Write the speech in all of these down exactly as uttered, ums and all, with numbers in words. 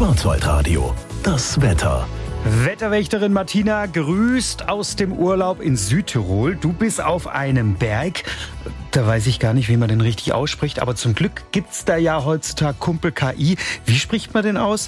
Schwarzwaldradio, das Wetter. Wetterwächterin Martina grüßt aus dem Urlaub in Südtirol. Du bist auf einem Berg. Da weiß ich gar nicht, wie man den richtig ausspricht. Aber zum Glück gibt's da ja heutzutage Kumpel K I. Wie spricht man den aus?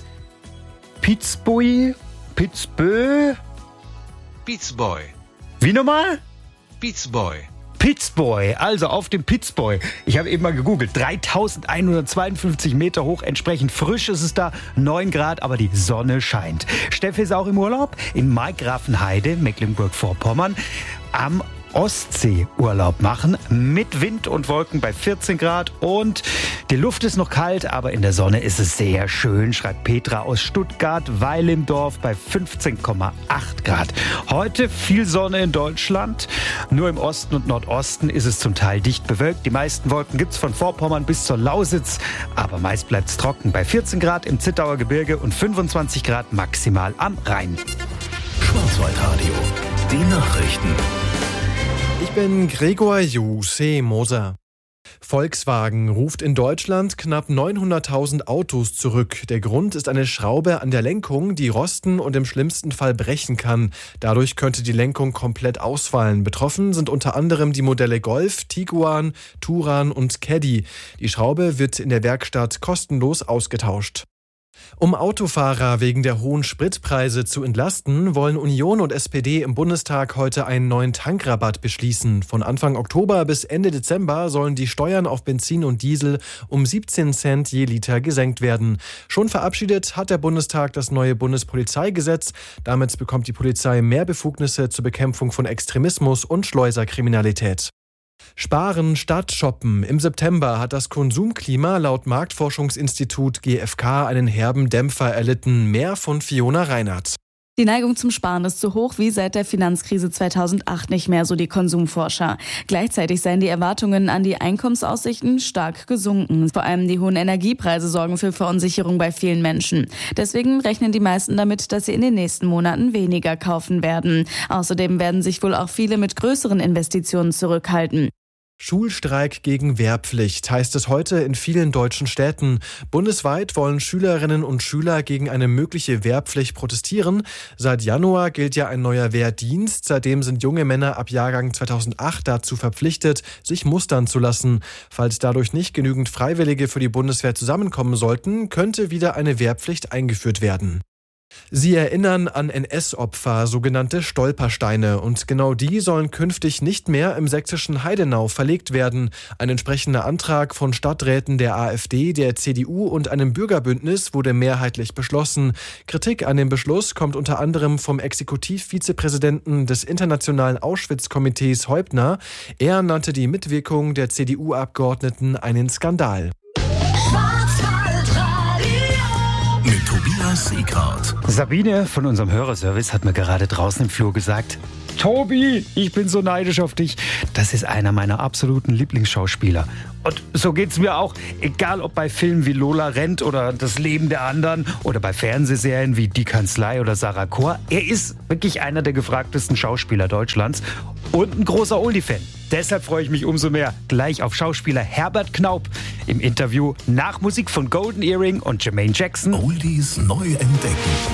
Pitzbui? Pitzbö? Pitzboy. Wie nochmal? Pitzboy. Pitzboy, also auf dem Pitzboy. Ich habe eben mal gegoogelt. dreitausendeinhundertzweiundfünfzig Meter hoch, entsprechend frisch ist es da, neun Grad, aber die Sonne scheint. Steffi ist auch im Urlaub in Markgrafenheide, Mecklenburg-Vorpommern, am Ostsee Urlaub machen, mit Wind und Wolken bei vierzehn Grad und die Luft ist noch kalt, aber in der Sonne ist es sehr schön, schreibt Petra aus Stuttgart, Weil im Dorf bei fünfzehn Komma acht Grad. Heute viel Sonne in Deutschland, nur im Osten und Nordosten ist es zum Teil dicht bewölkt. Die meisten Wolken gibt es von Vorpommern bis zur Lausitz, aber meist bleibt es trocken bei vierzehn Grad im Zittauer Gebirge und fünfundzwanzig Grad maximal am Rhein. Schwarzwaldradio, die Nachrichten. Ich bin Gregor Juse Moser. Volkswagen ruft in Deutschland knapp neunhunderttausend Autos zurück. Der Grund ist eine Schraube an der Lenkung, die rosten und im schlimmsten Fall brechen kann. Dadurch könnte die Lenkung komplett ausfallen. Betroffen sind unter anderem die Modelle Golf, Tiguan, Touran und Caddy. Die Schraube wird in der Werkstatt kostenlos ausgetauscht. Um Autofahrer wegen der hohen Spritpreise zu entlasten, wollen Union und S P D im Bundestag heute einen neuen Tankrabatt beschließen. Von Anfang Oktober bis Ende Dezember sollen die Steuern auf Benzin und Diesel um siebzehn Cent je Liter gesenkt werden. Schon verabschiedet hat der Bundestag das neue Bundespolizeigesetz. Damit bekommt die Polizei mehr Befugnisse zur Bekämpfung von Extremismus und Schleuserkriminalität. Sparen statt shoppen. Im September hat das Konsumklima laut Marktforschungsinstitut G F K einen herben Dämpfer erlitten. Mehr von Fiona Reinhardt. Die Neigung zum Sparen ist so hoch wie seit der Finanzkrise zweitausendacht nicht mehr, so die Konsumforscher. Gleichzeitig seien die Erwartungen an die Einkommensaussichten stark gesunken. Vor allem die hohen Energiepreise sorgen für Verunsicherung bei vielen Menschen. Deswegen rechnen die meisten damit, dass sie in den nächsten Monaten weniger kaufen werden. Außerdem werden sich wohl auch viele mit größeren Investitionen zurückhalten. Schulstreik gegen Wehrpflicht heißt es heute in vielen deutschen Städten. Bundesweit wollen Schülerinnen und Schüler gegen eine mögliche Wehrpflicht protestieren. Seit Januar gilt ja ein neuer Wehrdienst. Seitdem sind junge Männer ab Jahrgang zweitausendacht dazu verpflichtet, sich mustern zu lassen. Falls dadurch nicht genügend Freiwillige für die Bundeswehr zusammenkommen sollten, könnte wieder eine Wehrpflicht eingeführt werden. Sie erinnern an N S-Opfer, sogenannte Stolpersteine. Und genau die sollen künftig nicht mehr im sächsischen Heidenau verlegt werden. Ein entsprechender Antrag von Stadträten der AfD, der C D U und einem Bürgerbündnis wurde mehrheitlich beschlossen. Kritik an dem Beschluss kommt unter anderem vom Exekutivvizepräsidenten des Internationalen Auschwitz-Komitees Heubner. Er nannte die Mitwirkung der C D U-Abgeordneten einen Skandal. Mit Tobias Seekart. Sabine von unserem Hörerservice hat mir gerade draußen im Flur gesagt: Tobi, ich bin so neidisch auf dich. Das ist einer meiner absoluten Lieblingsschauspieler. Und so geht's mir auch, egal ob bei Filmen wie Lola rennt oder Das Leben der anderen oder bei Fernsehserien wie Die Kanzlei oder Sarah Chor. Er ist wirklich einer der gefragtesten Schauspieler Deutschlands und ein großer Oldie-Fan. Deshalb freue ich mich umso mehr gleich auf Schauspieler Herbert Knaup im Interview nach Musik von Golden Earring und Jermaine Jackson. Oldies neu entdecken